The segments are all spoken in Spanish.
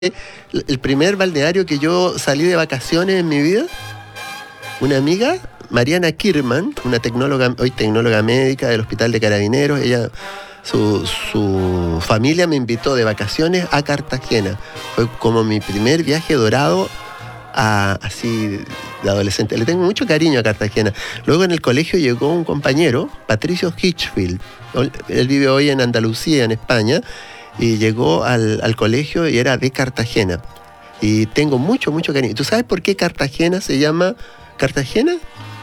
el primer balneario que yo salí de vacaciones en mi vida, una amiga, Mariana Kirman, una tecnóloga, hoy tecnóloga médica del Hospital de Carabineros, su familia me invitó de vacaciones a Cartagena. Fue como mi primer viaje dorado así de adolescente. Le tengo mucho cariño a Cartagena. Luego en el colegio llegó un compañero, Patricio Hitchfield. Él vive hoy en Andalucía, en España, y llegó al colegio y era de Cartagena. Y tengo mucho cariño. ¿Tú sabes por qué Cartagena se llama Cartagena?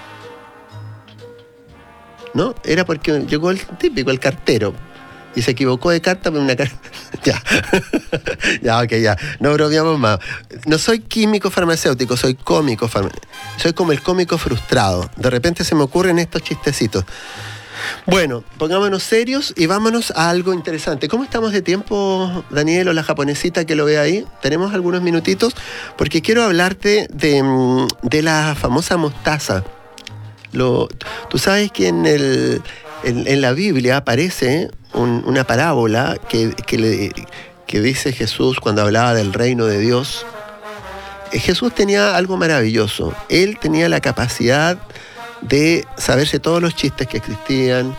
¿No? Era porque llegó el típico, el cartero, y se equivocó de carta por una carta. Ya. Ya, ok, ya. No bromeamos más. No soy químico farmacéutico, soy cómico farmacéutico. Soy como el cómico frustrado. De repente se me ocurren estos chistecitos. Bueno, pongámonos serios y vámonos a algo interesante. ¿Cómo estamos de tiempo, Daniel, o la japonesita que lo ve ahí? Tenemos algunos minutitos porque quiero hablarte de la famosa mostaza. Tú sabes que en la Biblia aparece una parábola que dice Jesús cuando hablaba del reino de Dios. Jesús tenía algo maravilloso. Él tenía la capacidad de saberse todos los chistes que existían.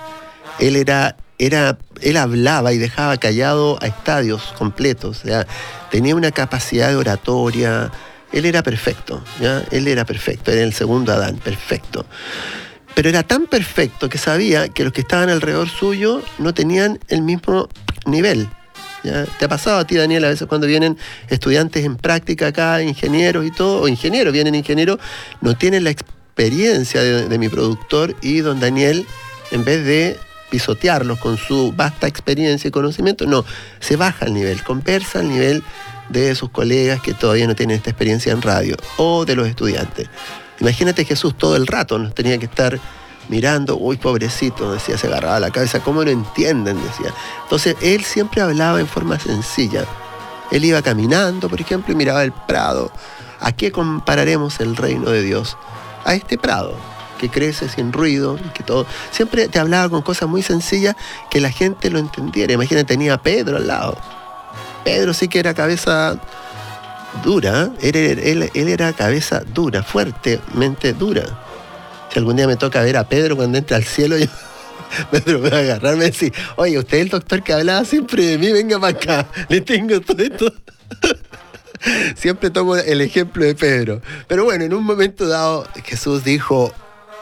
Él hablaba y dejaba callado a estadios completos. O sea, tenía una capacidad de oratoria. Él era perfecto, ¿ya? Él era perfecto, era el segundo Adán, perfecto. Pero era tan perfecto que sabía que los que estaban alrededor suyo no tenían el mismo nivel, ¿ya? ¿Te ha pasado a ti, Daniel, a veces cuando vienen estudiantes en práctica acá, ingenieros y todo, o ingenieros, vienen ingenieros, no tienen la experiencia de mi productor y don Daniel, en vez de pisotearlos con su vasta experiencia y conocimiento, no, se baja el nivel, conversa al nivel de sus colegas que todavía no tienen esta experiencia en radio, o de los estudiantes. Imagínate Jesús todo el rato, nos tenía que estar mirando, uy, pobrecito, decía, se agarraba la cabeza, ¿cómo no entienden? Decía. Entonces, él siempre hablaba en forma sencilla. Él iba caminando, por ejemplo, y miraba el prado. ¿A qué compararemos el reino de Dios? A este prado, que crece sin ruido, que todo. Siempre te hablaba con cosas muy sencillas que la gente lo entendiera. Imagínate, tenía a Pedro al lado. Pedro sí que era cabeza dura, él era cabeza dura, fuertemente dura. Si algún día me toca ver a Pedro cuando entra al cielo, Pedro me va a agarrar y me va a decir, oye, usted es el doctor que hablaba siempre de mí, venga para acá, le tengo todo esto. Siempre tomo el ejemplo de Pedro. Pero bueno, en un momento dado Jesús dijo,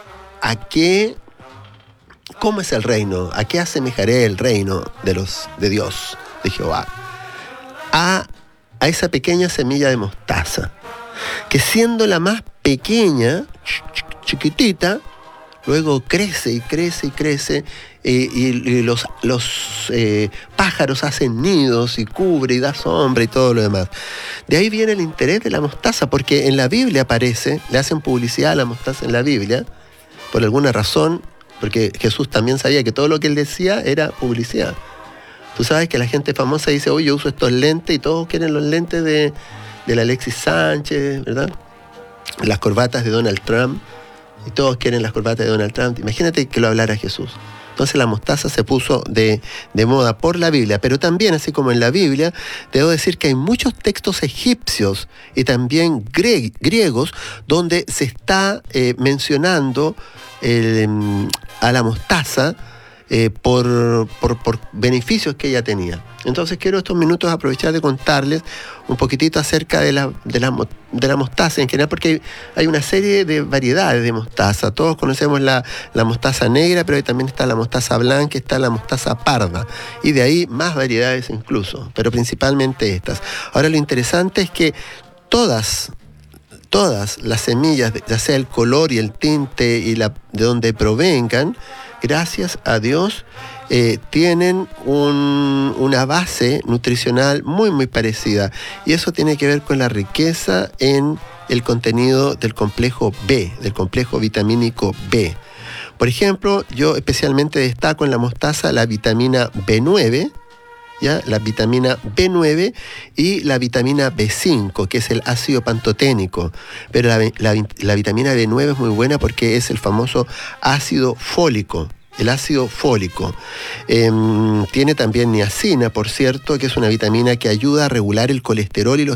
¿cómo es el reino? ¿A qué asemejaré el reino de Dios, de Jehová? A esa pequeña semilla de mostaza, que siendo la más pequeña, chiquitita, luego crece y crece y crece, y los pájaros hacen nidos y cubre y da sombra y todo lo demás. De ahí viene el interés de la mostaza, porque en la Biblia aparece, le hacen publicidad a la mostaza en la Biblia, por alguna razón, porque Jesús también sabía que todo lo que él decía era publicidad. Tú sabes que la gente famosa dice, oye, yo uso estos lentes, y todos quieren los lentes de la Alexis Sánchez, ¿verdad? Las corbatas de Donald Trump, y todos quieren las corbatas de Donald Trump. Imagínate que lo hablara Jesús. Entonces la mostaza se puso de moda por la Biblia, pero también, así como en la Biblia, debo decir que hay muchos textos egipcios y también griegos donde se está mencionando a la mostaza por beneficios que ella tenía. Entonces quiero estos minutos aprovechar de contarles un poquitito acerca de la mostaza en general, porque hay una serie de variedades de mostaza. Todos conocemos la mostaza negra, pero también está la mostaza blanca, está la mostaza parda, y de ahí más variedades incluso, pero principalmente estas. Ahora, lo interesante es que todas las semillas, ya sea el color y el tinte y de donde provengan, gracias a Dios, tienen una base nutricional muy parecida. Y eso tiene que ver con la riqueza en el contenido del complejo B, del complejo vitamínico B. Por ejemplo, yo especialmente destaco en la mostaza la vitamina B9, ¿ya? La vitamina B9 y la vitamina B5, que es el ácido pantoténico. Pero la vitamina B9 es muy buena porque es el famoso ácido fólico. el ácido fólico. Tiene también niacina, por cierto, que es una vitamina que ayuda a regular el colesterol y los